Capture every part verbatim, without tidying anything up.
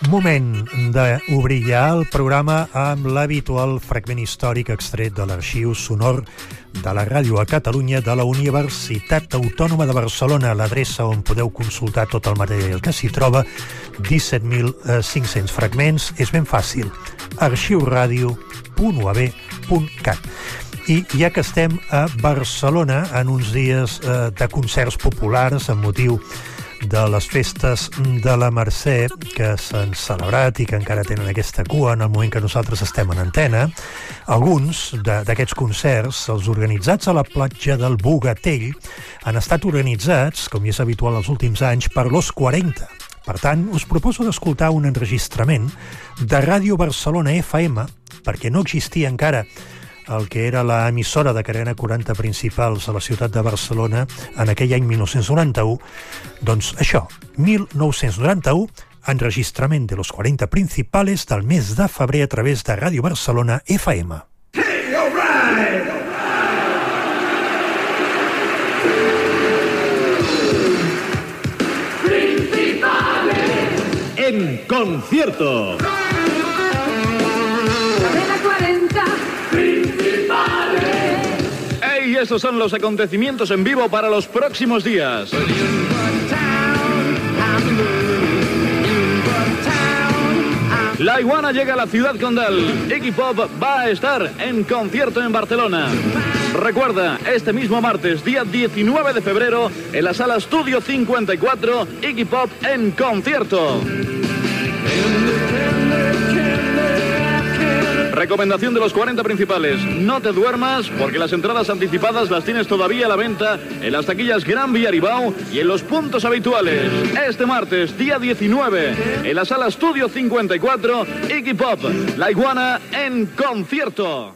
Moment d'obrir ja el programa amb l'habitual fragment històric extret de l'arxiu sonor de la ràdio a Catalunya de la Universitat Autònoma de Barcelona, l'adreça on podeu consultar tot el material que s'hi troba, disset mil cinc-cents fragments, és ben fàcil, arxiuradio punt u a b punt cat. I ja que estem a Barcelona en uns dies eh, de concerts populars amb motiu de les festes de la Mercè que s'han celebrat i que encara tenen aquesta cua en el moment que nosaltres estem en antena, alguns d'aquests concerts, els organitzats a la platja del Bogatell, han estat organitzats, com és habitual els últims anys, per l'Os quaranta. Per tant, us proposo d'escoltar un enregistrament de Ràdio Barcelona F M, perquè no existia encara el que era l'emissora de cadena quaranta principals a la ciutat de Barcelona en aquell any mil nou-cents noranta-u, doncs això, mil nou-cents noranta-u, enregistrament de los quaranta principales del mes de febrer a través de Ràdio Barcelona F M. Hey, all right! Principales en concierto. Y estos son los acontecimientos en vivo para los próximos días. La Iguana llega a la ciudad condal. Iggy Pop va a estar en concierto en Barcelona. Recuerda, este mismo martes, día diecinueve de febrero, en la sala Estudio cincuenta y cuatro, Iggy Pop en concierto. Recomendación de los cuarenta principales: no te duermas, porque las entradas anticipadas las tienes todavía a la venta en las taquillas Gran Vía Aribau y en los puntos habituales. Este martes, día diecinueve, en la sala Estudio cincuenta y cuatro, Iggy Pop, La Iguana en concierto.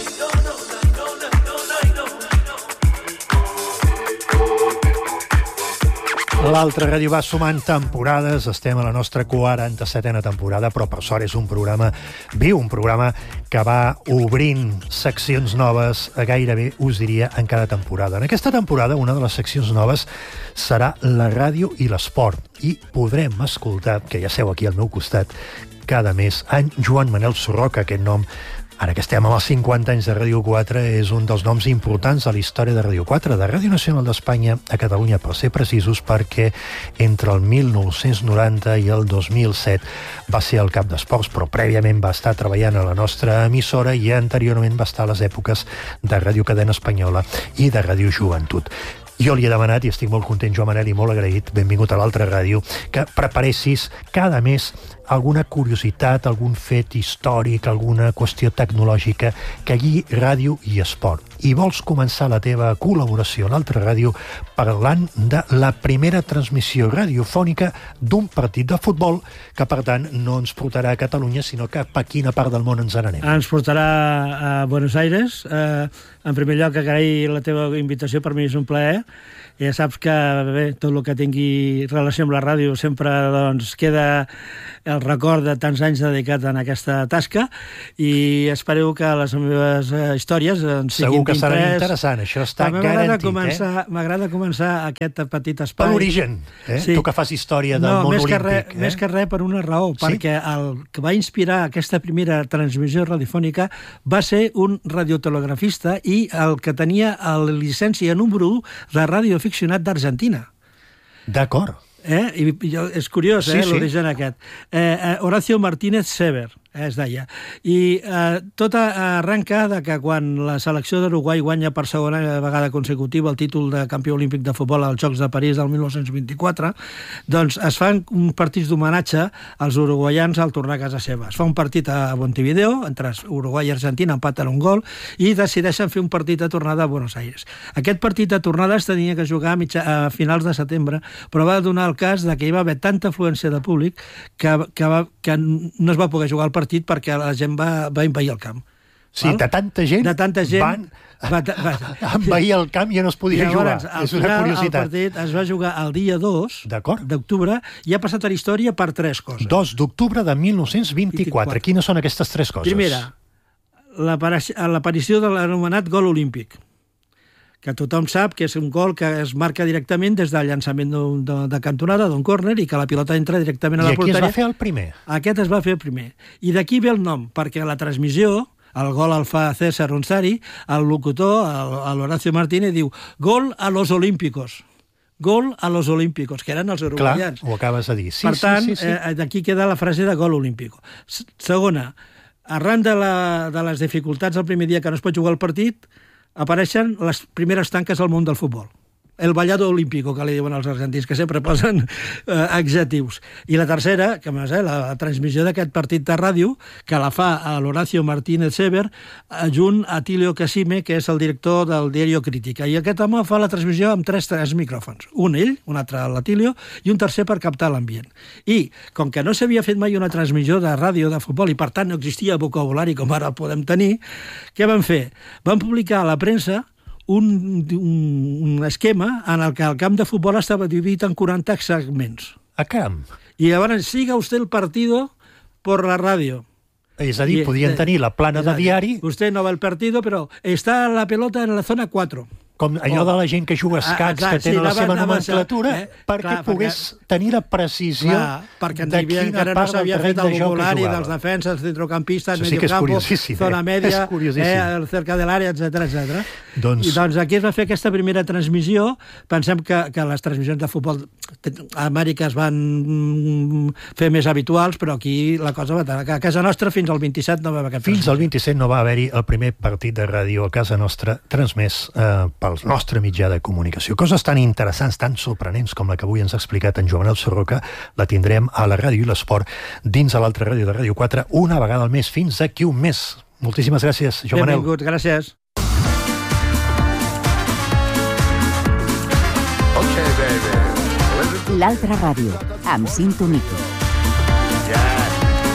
L'altra ràdio va sumant temporades, estem a la nostra quaranta-setena temporada, però per sort és un programa viu, un programa que va obrint seccions noves, gairebé us diria, en cada temporada. En aquesta temporada, una de les seccions noves serà la ràdio i l'esport, i podrem escoltar, que ja seu aquí al meu costat, cada mes, en Joan Manel Surroca, aquest nom, ara que estem amb els cinquanta anys de Ràdio quatre, és un dels noms importants de la història de Ràdio quatre, de Ràdio Nacional d'Espanya a Catalunya, per ser precisos, perquè entre el mil nou-cents noranta i el dos mil set va ser el cap d'esports, però prèviament va estar treballant a la nostra emissora i anteriorment va estar a les èpoques de Ràdio Cadena Espanyola i de Ràdio Joventut. Jo li he demanat, i estic molt content, Joan Manel, i molt agraït, benvingut a l'altra ràdio, que preparessis cada mes alguna curiositat, algun fet històric, alguna qüestió tecnològica que guiï ràdio i esport. I vols començar la teva col·laboració a l'altra ràdio parlant de la primera transmissió radiofònica d'un partit de futbol que, per tant, no ens portarà a Catalunya, sinó que a quina part del món ens n'anem. Ens portarà a Buenos Aires. Eh, en primer lloc, agrair la teva invitació, per mi és un plaer. Ja saps que bé, tot el que tingui relació amb la ràdio sempre doncs, queda el record de tants anys dedicat en aquesta tasca, i espero que les meves històries ens siguin d'interès. Segur que serà interessant, això està garantit. Començar, eh? M'agrada començar aquest petit espai. Per l'origen, eh? Sí. Tu que fas història del no, món més olímpic. Que re, eh? Més que res per una raó, sí? Perquè el que va inspirar aquesta primera transmissió radiofònica va ser un radiotelegrafista i el que tenia la llicència número u de radioaficionat d'Argentina. D'acord. Eh? I, i és curiós, sí, eh, l'origen sí. aquest. Eh, Horacio Martínez Sever, eh, es deia. I eh, tot arrenca de que quan la selecció d'Uruguai guanya per segona vegada consecutiva el títol de campió olímpic de futbol als Jocs de París del mil nou-cents vint-i-quatre, doncs es fan un partits d'homenatge als uruguaians al tornar a casa seva. Es fa un partit a Montevideo, entre Uruguai i Argentina, empaten un gol, i decideixen fer un partit de tornada a Buenos Aires. Aquest partit de tornada es tenia que jugar a, mitja, a finals de setembre, però va donar el cas de que hi va haver tanta afluència de públic que, que, va, que no es va poder jugar el partit perquè la gent va, va envair el camp. Sí, val? de tanta gent, de tanta gent van va, va, envair el camp i ja no es podia jugar. És una curiositat. El partit es va jugar el dia dos d'octubre i ha passat a la història per tres coses. dos d'octubre de mil nou-cents vint-i-quatre. Quines són aquestes tres coses? Primera, l'aparició de l'anomenat gol olímpic, que tothom sap que és un gol que es marca directament des del llançament de, de cantonada, d'un córner, i que la pilota entra directament a la porteria. I aquí es va fer el primer? Aquest es va fer el primer. I d'aquí ve el nom, perquè la transmissió, el gol el fa César Onsari, el locutor, l'Horacio Martínez, diu gol a los olímpicos. Gol a los olímpicos, que eren els uruguaians. Clar, ho acabes de dir. Sí, per tant, sí, sí, sí. Eh, d'aquí queda la frase de gol olímpico. Segona, arran de, la, de les dificultats el primer dia que no es pot jugar el partit, apareixen les primeres tanques al món del futbol. El ballado olímpico, que li diuen els argentins, que sempre posen eh, adjectius. I la tercera, que més, eh, la transmissió d'aquest partit de ràdio, que la fa a l'Horacio Martínez Sever, junt a Tilio Casime, que és el director del diari Crítica. I aquest home fa la transmissió amb tres, tres micròfons. Un ell, un altre l'Atilio, i un tercer per captar l'ambient. I, com que no s'havia fet mai una transmissió de ràdio de futbol, i per tant no existia vocabulari com ara el podem tenir, què van fer? Van publicar a la premsa Un, un, un esquema en el que el camp de futbol estava dividit en quaranta segments. A camp? I llavors siga usted el partido por la radio. És a dir, I, podien tenir la plana de diari... Usted no va al partido, però està la pelota en la zona quatre. Com allò de la gent que juga a escacs, ah, que tenen sí, la seva nomenclatura, eh? perquè clar, pogués perquè, tenir la precisió clar, perquè de quina encara part no s'havia fet el vocabulari dels defenses, centrocampistes, sí mediocampo, sí zona media, eh, cerca de l'àrea, etcètera, etcètera. Doncs... I doncs aquí es va fer aquesta primera transmissió. Pensem que, que les transmissions de futbol a Amèrica es van fer més habituals, però aquí la cosa va tenir. A casa nostra fins al vint-i-set no va haver cap Fins al vint-i-set no va haver-hi el primer partit de ràdio a casa nostra transmès eh, pel nostre mitjà de comunicació. Coses tan interessants, tan sorprenents com la que avui ens ha explicat en Joan Sarroca, la tindrem a la ràdio i l'esport dins a l'altra ràdio de Ràdio quatre una vegada al mes, fins aquí un mes. Moltíssimes gràcies, Joan Manel. Benvingut, gràcies. Okay, baby. L'altra ràdio, amb Cinto Nico. Yeah,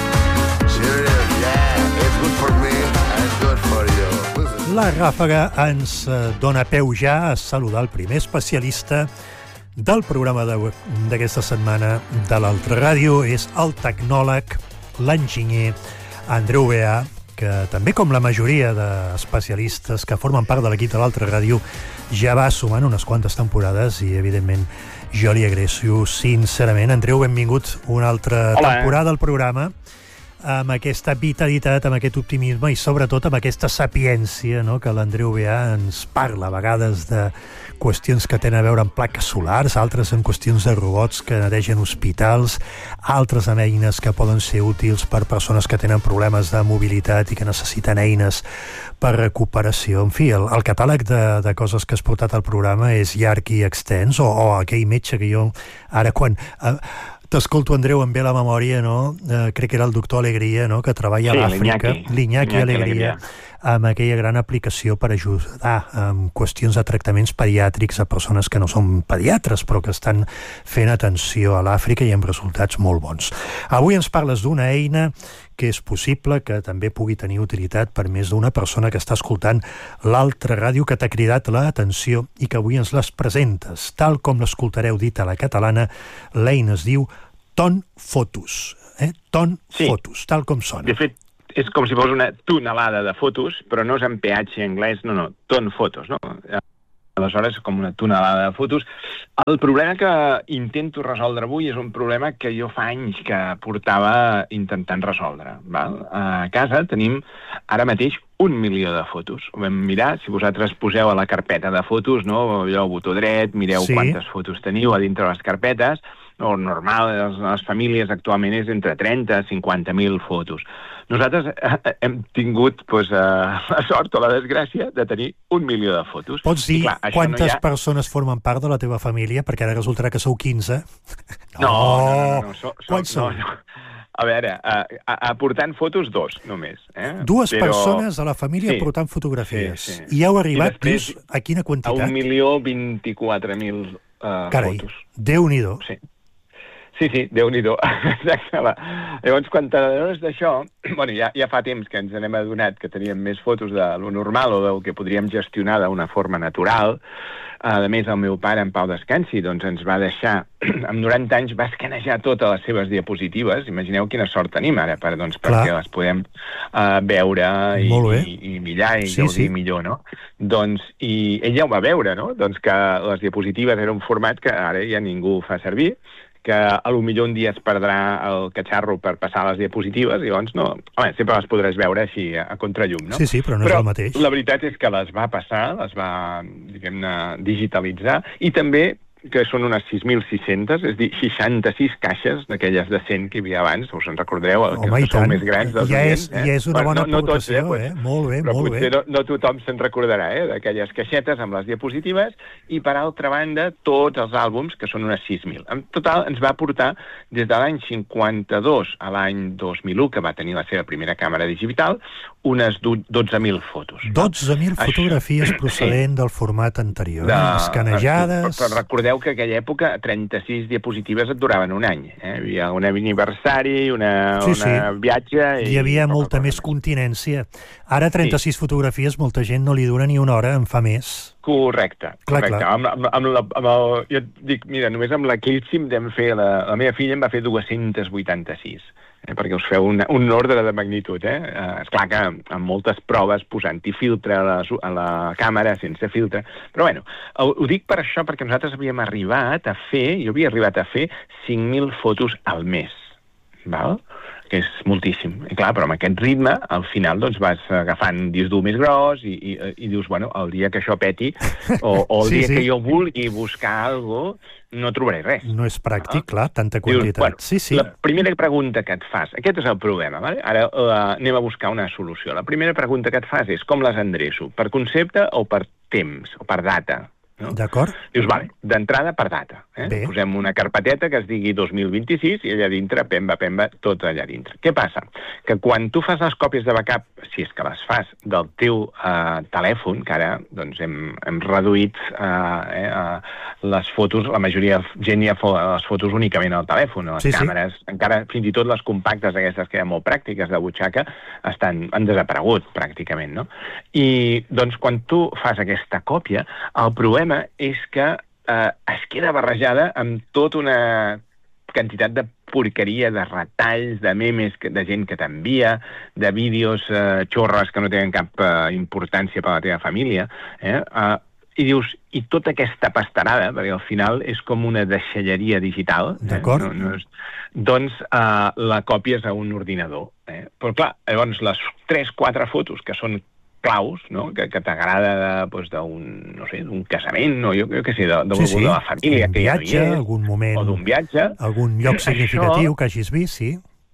sure is, yeah, it's good for me and good for you. La ràfaga ens dona peu ja a saludar el primer especialista del programa d'aquesta setmana de l'altra ràdio. És el tecnòleg, l'enginyer Andreu Beà, que també com la majoria d'especialistes que formen part de l'equip de l'altra ràdio ja va sumant unes quantes temporades i evidentment jo li agraeixo sincerament. Andreu, benvingut una altra Hola. temporada al programa, amb aquesta vitalitat, amb aquest optimisme i sobretot amb aquesta sapiència, no?, que l'Andreu Beà ens parla a vegades de qüestions que tenen a veure amb plaques solars, altres en qüestions de robots que netegen hospitals, altres amb eines que poden ser útils per persones que tenen problemes de mobilitat i que necessiten eines per recuperació. En fi, el, el catàleg de, de coses que has portat al programa és llarg i extens, o, o aquell metge que jo ara quan... Eh, T'escolto, Andreu, em ve la memòria, no? Eh, crec que era el doctor Alegria, no?, que treballa sí, a l'Àfrica. L'Iñaki Alegria, Alegria, amb aquella gran aplicació per ajudar en qüestions de tractaments pediàtrics a persones que no són pediatres, però que estan fent atenció a l'Àfrica i amb resultats molt bons. Avui ens parles d'una eina que és possible que també pugui tenir utilitat per més d'una persona que està escoltant l'altra ràdio, que t'ha cridat l'atenció i que avui ens les presentes. Tal com l'escoltareu dit a la catalana, l'eina es diu Ton Fotos. Eh? Ton sí. Fotos, tal com sona. De fet, és com si fos una tonelada de fotos, però no és en P H anglès, no, no, Ton Fotos, no? Aleshores, com una tonelada de fotos. El problema que intento resoldre avui és un problema que jo fa anys que portava intentant resoldre. Val? A casa tenim ara mateix un milió de fotos. Ho vam mirar, si vosaltres poseu a la carpeta de fotos, no? Allò, botó dret, mireu sí. quantes fotos teniu a dintre les carpetes. No, normal, les, les famílies actualment és entre trenta a cinquanta mil fotos. Nosaltres eh, hem tingut pues, eh, la sort o la desgràcia de tenir un milió de fotos. Pots dir clar, quantes no ha... persones formen part de la teva família? Perquè ara resultarà que sou quinze. No, no, no. no, no. So, so, Quants sou? No, no. A veure, uh, aportant fotos dos, només. Eh? Dues Però... persones a la família sí. aportant fotografies. Sí, sí. I heu arribat, després, dius, a quina quantitat? A un milió vint-i-quatre mil uh, Carai, fotos. Déu-n'hi-do. Sí. Sí, sí, Déu-n'hi-do. Exacte. Llavors, quan t'adones d'això, bueno, ja, ja fa temps que ens n'hem adonat que teníem més fotos de lo normal o del que podríem gestionar d'una forma natural. A més, el meu pare, en pau descansi, doncs ens va deixar, amb noranta anys, va escanejar totes les seves diapositives. Imagineu quina sort tenim ara, per, doncs, perquè les podem uh, veure i, i, i millar i sí, gaudir sí. millor, no? Doncs, i ell ja ho va veure, no? Doncs que les diapositives era un format que ara ja ningú fa servir, que a lo millor un dia es perdrà el catxarro per passar les diapositives, i llavors no... Home, sempre les podràs veure així a contrallum, no? Sí, sí, però no però és el mateix. La veritat és que les va passar, les va, diguem-ne, digitalitzar, i també que són unes sis mil sis-centes, és a dir, seixanta-sis caixes d'aquelles de cent que hi havia abans, us en recordareu, Home, que, que són tant. més grans dels ja oients, és, eh? ja és una bona no, no aportació, tots, eh? eh? Molt bé, però molt potser bé. no, no tothom se'n recordarà, eh? D'aquelles caixetes amb les diapositives, i per altra banda, tots els àlbums, que són unes sis mil. En total, ens va portar des de l'any cinquanta-dos a l'any dos mil u, que va tenir la seva primera càmera digital, unes dotze mil fotos. dotze mil no? fotografies Això, procedent sí. del format anterior, de, eh? escanejades... Però, però recordeu que aquella època trenta-sis diapositives et duraven un any. Eh? Hi havia un aniversari, una, sí, una sí. viatge... I Hi havia molta més continència. Ara trenta-sis sí. fotografies, molta gent no li dura ni una hora, en fa més. Correcte. Clar, correcte. clar. Amb, amb, amb la, amb el, jo et dic, mira, només amb l'Eclipse vam fer... La, la meva filla em va fer dues-centes vuitanta-sis. Eh, perquè us feu un, un ordre de magnitud, eh? eh esclar que amb moltes proves, posant-hi filtre a la, a la càmera, sense filtre... Però bueno, ho, ho dic per això, perquè nosaltres havíem arribat a fer, jo havia arribat a fer cinc mil fotos al mes, val? Que és moltíssim. I clar, però amb aquest ritme, al final, doncs, vas agafant un disc dur més gros i, i, i dius, bueno, el dia que això peti, o, o el sí, dia sí. que jo vulgui buscar alguna cosa, no trobaré res. No és pràctic, ah. clar, tanta Dius, quantitat. bueno, sí, sí. La primera pregunta que et fas, aquest és el problema, vale? Ara uh, anem a buscar una solució. La primera pregunta que et fas és com les endreço? Per concepte o per temps, o per data? No? D'acord. Dius, vale, d'entrada per data. Eh? Posem una carpeteta que es digui dos mil vint-i-sis i allà dintre, pemba, pemba, tot allà dintre. Què passa? Que quan tu fas les còpies de backup, si és que les fas del teu eh, telèfon, que ara doncs, hem, hem reduït eh, eh, les fotos, la majoria de gent ja fa les fotos únicament al telèfon, les sí, càmeres, sí. encara fins i tot les compactes, aquestes que eren molt pràctiques de butxaca, estan, han desaparegut pràcticament, no? I doncs quan tu fas aquesta còpia, el problema és que eh, es queda barrejada amb tota una quantitat de porqueria, de retalls, de memes que, de gent que t'envia, de vídeos eh, xorres que no tenen cap eh, importància per a la teva família, eh? Eh, i dius, i tota aquesta pastarada, perquè al final és com una deixalleria digital, d'acord. Eh? No, no és... doncs eh, la còpies a un ordinador. Eh? Però clar, llavors les tres quatre fotos que són claus, no? que, que t'agrada doncs, d'un, no sé, d'un casament, no? jo, jo què sé, de, de, sí, sí. de la família un que viatge, ja no hi és, algun moment, o d'un viatge, algun lloc significatiu que hagis vist, sí.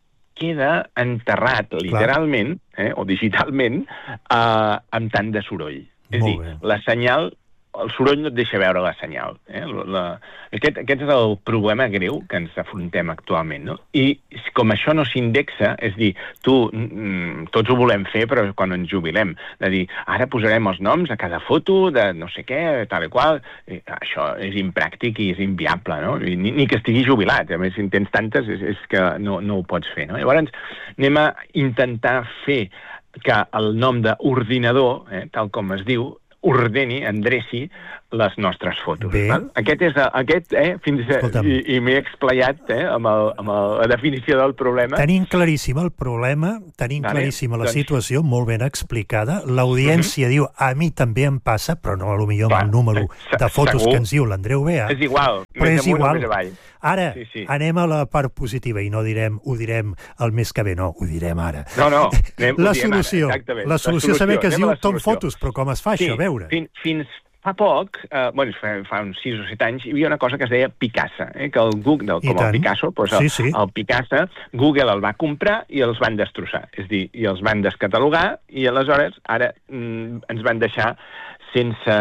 Queda enterrat literalment, eh, o digitalment, eh, amb tant de soroll. És Molt dir, bé. la senyal, el soroll no et deixa veure la senyal. Eh? La, aquest, aquest és el problema greu que ens afrontem actualment, no? I com això no s'indexa, és dir, tu, mm, tots ho volem fer, però quan ens jubilem, de dir, ara posarem els noms a cada foto de no sé què, tal i qual, i això és impràctic i és inviable, no? I ni, ni que estigui jubilat, a més, si en tens tantes, és, és que no, no ho pots fer, no? Llavors, anem a intentar fer que el nom d'ordinador, eh, tal com es diu, ordeni, endreci les nostres fotos. Val? Aquest és, aquest, eh, fins a, i, i m'he explayat eh, amb, el, amb el, la definició del problema. Tenim claríssim el problema, tenim vale, claríssima la doncs... situació, molt ben explicada. L'audiència uh-huh. diu, a mi també em passa, però no potser amb el número de fotos segur. Que ens diu l'Andreu Bea. És igual, però és igual. Ara, sí, sí. anem a la part positiva i no direm, ho direm el mes que ve, no, ho direm ara. No, no, anem, la, solució, ara, la solució, la solució, saber que es diu Tom Fotos, però com es fa sí, això, a veure? Fins, fins fa poc, eh, bueno, fa, fa uns sis o set anys, hi havia una cosa que es deia Picasa, eh, que el Google, com el Picasso, doncs el, sí, sí. el Picasa, Google el va comprar i els van destrossar. És dir, i els van descatalogar i aleshores ara mm, ens van deixar sense,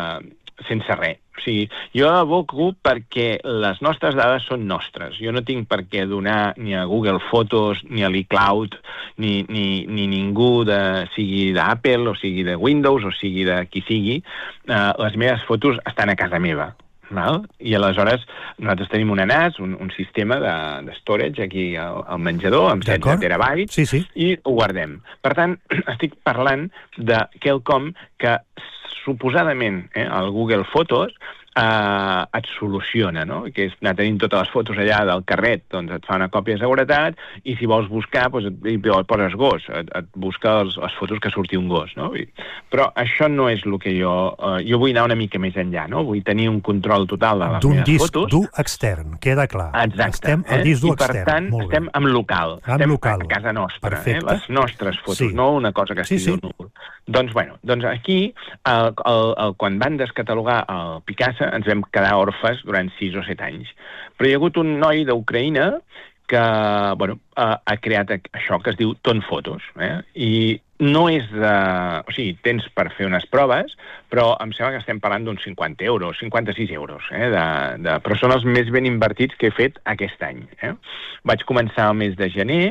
sense res. O sigui, jo aboco perquè les nostres dades són nostres. Jo no tinc per què donar ni a Google Fotos, ni a l'iCloud, ni, ni, ni ningú, de, sigui d'Apple, o sigui de Windows, o sigui de qui sigui. Uh, les meves fotos estan a casa meva. val? I aleshores nosaltres tenim un N A S, un, un sistema de, de storage aquí al, al menjador, amb setze terabytes, sí, sí. i ho guardem. Per tant, estic parlant de quelcom que suposadament eh, el Google Fotos eh, et soluciona, no? Que és anar tenint totes les fotos allà del carret, doncs et fa una còpia de seguretat, i si vols buscar, doncs et, et poses gos, et, et busca els, les fotos que surti un gos, no? Però això no és el que jo... Eh, jo vull anar una mica més enllà, no? Vull tenir un control total de les D'un meves disc fotos. dur extern, queda clar. Exacte. Estem al eh? disc dur I per extern. tant, Molt estem bé. en local. En estem local. a casa nostra, eh? Perfecte. Les nostres fotos, Sí. no una cosa que Sí, estigui sí. al núvol. Doncs, bueno, doncs aquí, el, el, el, quan van descatalogar el Picasa, ens vam quedar orfes durant sis o set anys. Però hi ha hagut un noi d'Ucraïna que bueno, ha, ha creat això que es diu Ton Fotos. Eh? I no és de... O sigui, tens per fer unes proves, però em sembla que estem parlant d'uns cinquanta euros, cinquanta-sis euros. Eh? De, de... Però són els més ben invertits que he fet aquest any. Eh? Vaig començar el mes de gener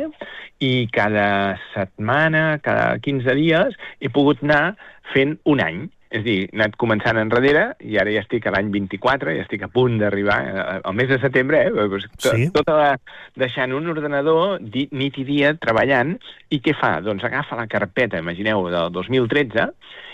i cada setmana, cada quinze dies, he pogut anar fent un any. És a dir, he anat començant enrere i ara ja estic a l'any vint-i-quatre, ja estic a punt d'arribar al mes de setembre, eh? Sí. Tota la, deixant un ordenador di, nit i dia treballant, i què fa? Doncs agafa la carpeta, imagineu, del dos mil tretze,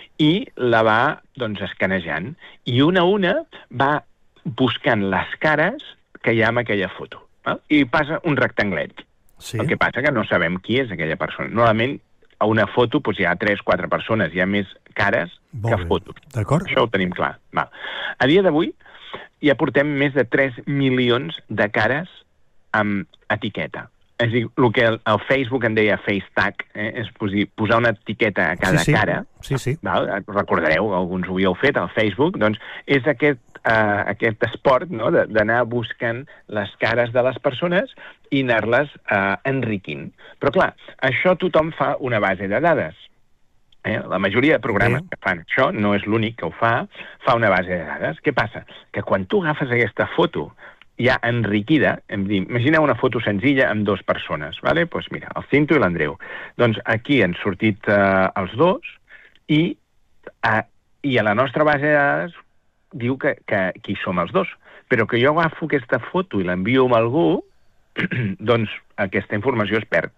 i la va, doncs, escanejant. I una a una va buscant les cares que hi ha en aquella foto. Val? I passa un rectanglet. Sí. El que passa que no sabem qui és aquella persona. Normalment, a una foto doncs, hi ha tres o quatre persones, hi ha més cares Molt que bé. fotos. D'acord. Això ho tenim clar. Val. A dia d'avui ja portem més de tres milions de cares amb etiqueta. És a dir, el que el, el Facebook en deia face tag, eh, és posi, posar una etiqueta a cada sí, sí. cara. Sí, sí. Val? Recordareu, alguns ho havíeu fet al Facebook, doncs és aquest, uh, aquest esport, no?, d'anar buscant les cares de les persones i anar-les uh, enriquint. Però clar, això tothom fa una base de dades. Eh? La majoria de programes Bé. que fan això, no és l'únic que ho fa, fa una base de dades. Què passa? Que quan tu agafes aquesta foto ja enriquida, hem dit, imagineu una foto senzilla amb dues persones, vale? Pues mira, el Cinto i l'Andreu. Doncs aquí han sortit uh, els dos i, uh, i a la nostra base de dades diu que, que qui som els dos. Però que jo agafo aquesta foto i l'envio a algú, doncs aquesta informació es perd.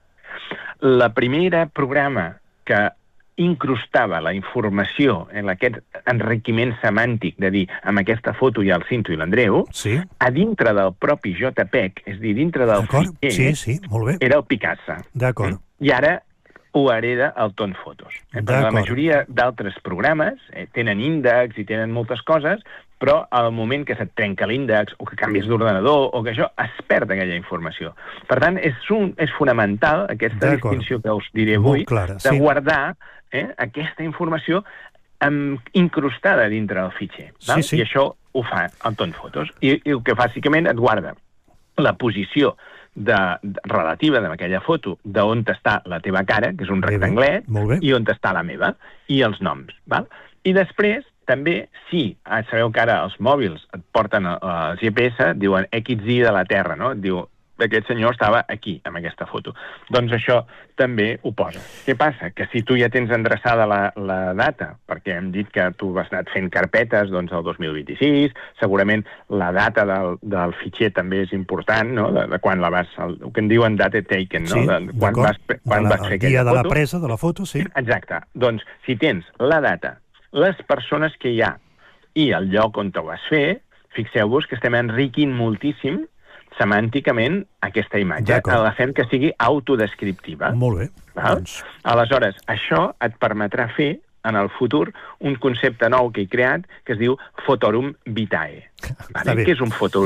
La primera programa que incrustava la informació en aquest enriquiment semàntic de dir amb aquesta foto hi ha el Cinto i l'Andreu, Sí. a dintre del propi JPEG, és a dir, dintre del D'acord. fitxer, Sí, sí, molt bé. era el Picasa. D'acord. I ara ho hereda el Ton Fotos. Eh? Perquè la D'acord. majoria d'altres programes eh, tenen índex i tenen moltes coses, però al moment que se't trenca l'índex o que canvies d'ordenador o que això, es perd aquella informació. Per tant, és, un, és fonamental aquesta D'acord. distinció que us diré Molt avui, clara, de sí. guardar eh, aquesta informació um, incrustada dintre del fitxer. Val? Sí, sí. I això ho fa el Ton Fotos. I, i el que bàsicament et guarda la posició de, de, relativa d'aquella foto d'on està la teva cara, que és un Bé, bé. rectanglet, Molt bé. i on està la meva, i els noms. Val? I després, també, si ah, sabeu que ara els mòbils et porten el G P S, diuen X Y de la Terra, no? Et diu, aquest senyor estava aquí, amb aquesta foto. Doncs això també ho posa. Què passa? Que si tu ja tens endreçada la, la data, perquè hem dit que tu has anat fent carpetes doncs, el dos mil vint-i-sis, segurament la data del, del fitxer també és important, no? De, de quan la vas... El, el que en diuen data taken, no? Sí, De, quan d'acord. vas, quan De la- vas fer el dia aquella de la foto. presa de la foto, sí. Exacte. Doncs, si tens la data, les persones que hi ha i el lloc on ho vas fer, fixeu-vos que estem enriquint moltíssim semànticament aquesta imatge. D'acord. La fem que sigui autodescriptiva. Molt bé. Val? Doncs, Aleshores, això et permetrà fer en el futur un concepte nou que he creat que es diu Fotorum Vitae. Està Vale? bé. Què és un Fotorum